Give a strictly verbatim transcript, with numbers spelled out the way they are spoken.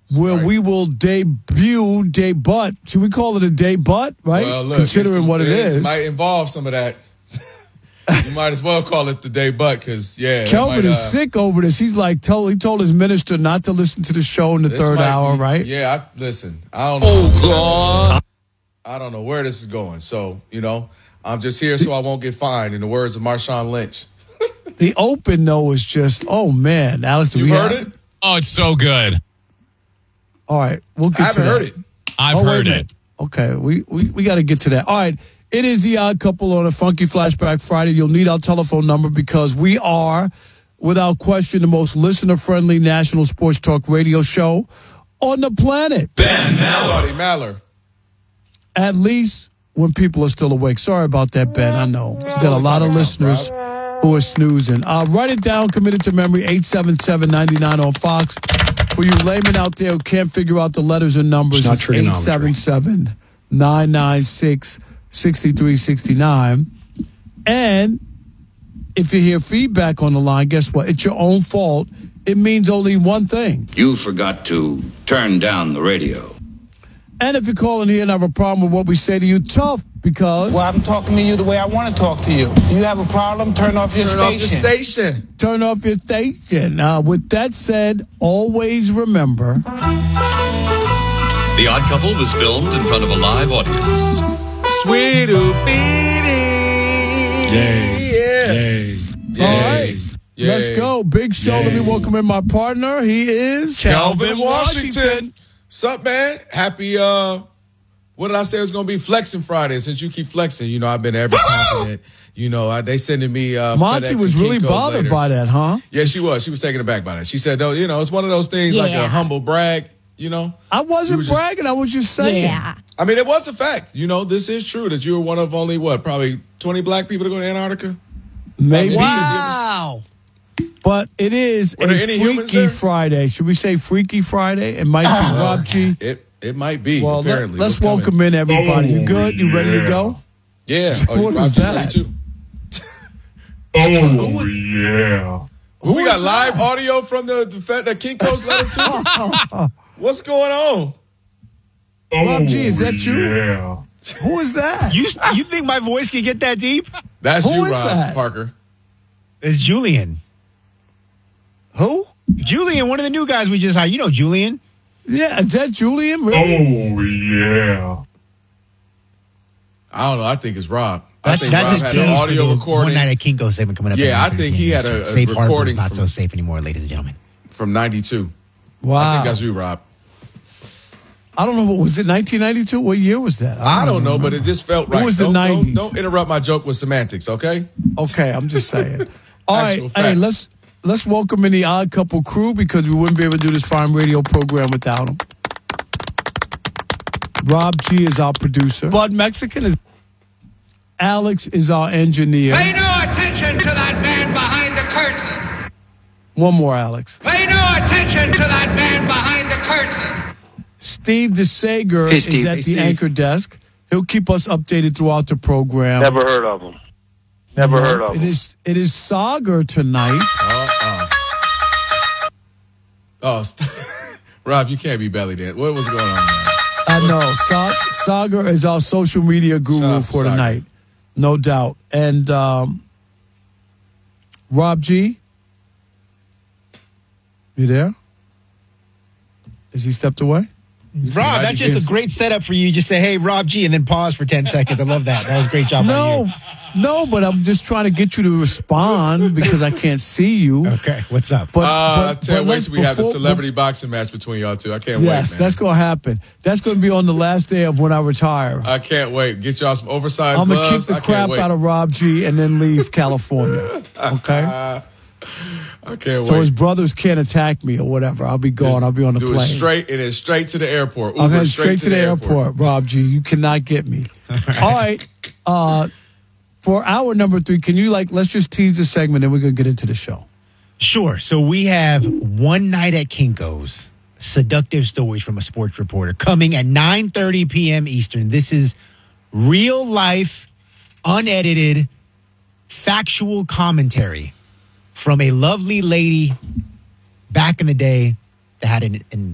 where right. we will debut debut. Should we call it a debut, right? Well, look, considering what it is. It might involve some of that. You might as well call it the debut because, yeah. Kelvin might, is uh, sick over this. He's like, told, he told his minister not to listen to the show in the third might hour, be, right? Yeah, I, listen, I don't know. Oh, God. I don't know where this is going. So, you know, I'm just here so I won't get fined, in the words of Marshawn Lynch. The open, though, is just, oh, man. Alex, You've we heard have, it? Oh, it's so good. All right, we'll get I to haven't that. heard it. I've Oh, wait a heard minute. it. Okay, we, we, we got to get to that. All right, it is the Odd Couple on a Funky Flashback Friday. You'll need our telephone number because we are, without question, the most listener-friendly national sports talk radio show on the planet. Ben Maller. Maller. At least when people are still awake. Sorry about that, Ben. I know. We've got a lot of listeners who are snoozing. Uh, write it down, commit it to memory, eight seven seven, nine nine on Fox. For you laymen out there who can't figure out the letters and numbers, it's eight seven seven, nine nine six, six three six nine. And if you hear feedback on the line, guess what? It's your own fault. It means only one thing. You forgot to turn down the radio. And if you call in here and have a problem with what we say to you, tough, because... Well, I'm talking to you the way I want to talk to you. Do you have a problem? Turn off your Turn station. off the station. Turn off your station. Uh, with that said, always remember... The Odd Couple was filmed in front of a live audience. Sweet beating. Yay. Yeah. Yay. Yay. All right. Yay. Let's go. Big show. Yay. Let me welcome in my partner. He is... Calvin Washington. Sup, man? Happy, uh, what did I say it was going to be? Flexing Friday. Since you keep flexing, you know, I've been every continent. You know, I, they sending me uh, Monty FedEx was and really Kinko's bothered laters. by that, huh? Yeah, she was. She was taken aback by that. She said, "No, you know, it's one of those things like Yeah. a humble brag, you know?" I wasn't You were just- bragging. I was just saying. Yeah. I mean, it was a fact. You know, this is true that you were one of only, what, probably twenty black people to go to Antarctica? Maybe. Wow. But it is Were a there any humans Freaky there? Friday. Should we say Freaky Friday? It might be Rob G. It it might be, Well, apparently. let, us What's welcome coming? in everybody. You good? You ready to go? Yeah. Oh, What you was Rob G that? ready too? Oh, yeah. Who we was got that? live audio from the the, Fed, the Kinko's letter too? What's going on? Rob G, is that you? Yeah. Who is that? You you think my voice can get that deep? That's Who you, is Rob that? Parker. It's Julian. Who? Julian, one of the new guys we just hired. You know Julian. Yeah, is that Julian? Really? Oh, yeah. I don't know. I think it's Rob. I That, think that's Rob a had tease an for audio the recording One night at Kinko segment coming up. Yeah, at I think he had a- a Safe Harbor recording is not from- so safe anymore, ladies and gentlemen. from ninety-two. Wow. I think that's you, Rob. I don't know. What was it? nineteen ninety-two? What year was that? I don't know, but it just felt It right. was the don't, don't- nineties. Don't, interrupt my joke with semantics, okay? Okay, I'm just saying. All right, Actual hey, facts. let's let's welcome in the Odd Couple crew because we wouldn't be able to do this fine radio program without them. Rob G is our producer. Bud Mexican is. Alex is our engineer. Pay no attention to that man behind the curtain. One more, Alex. Pay no attention to that man behind the curtain. Steve DeSager Hey, is Steve. at Hey, the Steve. anchor desk. He'll keep us updated throughout the program. Never heard of him. Never heard of It him. is it is Sagar tonight. Uh-uh. Oh, st- Rob, you can't be belly dancing. What was going on, man? I know. Sa- Sagar is our social media Shout guru out to for Sagar. tonight. No doubt. And um, Rob G, you there? Is he stepped away? Rob, that's just a great setup for you. Just say, hey, Rob G, and then pause for ten seconds. I love that. That was a great job by No, you. no, but I'm just trying to get you to respond because I can't see you. Okay, what's up? But, Uh, I but, can't but wait let's- till we have the before- celebrity boxing match between y'all two. I can't Yes, wait, man. that's going to happen. That's going to be on the last day of when I retire. I can't wait. Get y'all some oversized I'm going to kick gloves. the I can't crap wait. out of Rob G and then leave California. Okay? I can't So wait. his brothers can't attack me or whatever. I'll be gone. I'll be on the Do plane. it straight and then straight to the airport. I'm Uber headed straight, to the, airport. Rob G. You cannot get me. All right. Uh, for hour number three, can you like let's just tease the segment and we're gonna get into the show. Sure. So we have One Night at Kinko's, seductive stories from a sports reporter, coming at nine thirty p.m. Eastern. This is real life, unedited, factual commentary from a lovely lady back in the day that had an, an